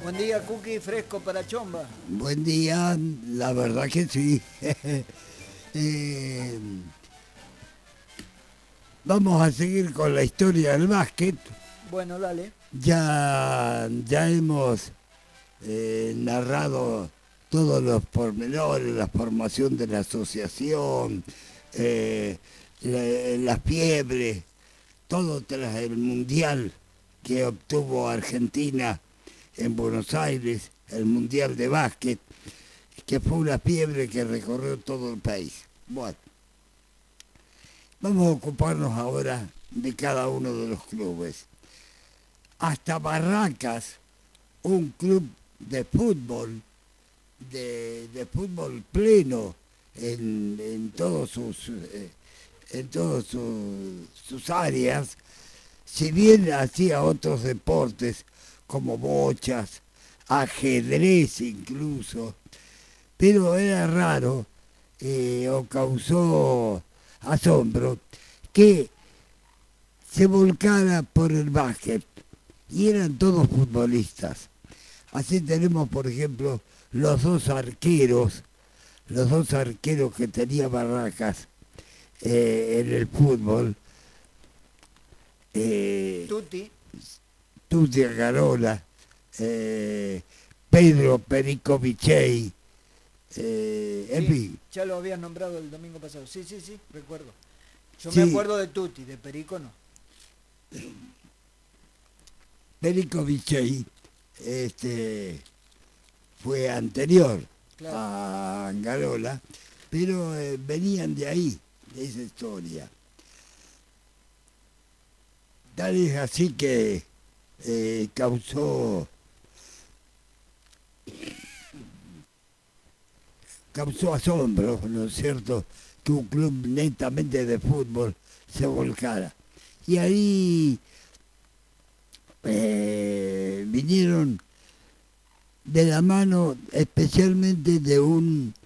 Buen día, Cookie, fresco para Chomba. Buen día, la verdad que sí. Eh, Vamos a seguir con la historia del básquet. Bueno, dale. Ya hemos narrado todos los pormenores, la formación de la asociación, eh, la fiebre, todo tras el mundial que obtuvo Argentina en Buenos Aires, el mundial de básquet, que fue una fiebre que recorrió todo el país. Bueno, vamos a ocuparnos ahora de cada uno de los clubes. Hasta Barracas, un club de fútbol, de fútbol pleno en todos sus áreas, si bien hacía otros deportes como bochas, ajedrez incluso, pero era raro o causó asombro que se volcara por el básquet y eran todos futbolistas. Así tenemos, por ejemplo, los dos arqueros que tenía Barracas en el fútbol, eh, Tuti. Tuti Agarola, Pedro Perico Vichey, en Sí, fin, ya lo habías nombrado el domingo pasado. Sí, sí, sí, recuerdo. Yo me sí, acuerdo de Tuti, de Perico no. Perico Vichey fue anterior Claro. a Angarola, pero venían de ahí, de esa historia. Tal es así que causó asombro, ¿no es cierto?, que un club netamente de fútbol se volcara. Y ahí vinieron de la mano especialmente de un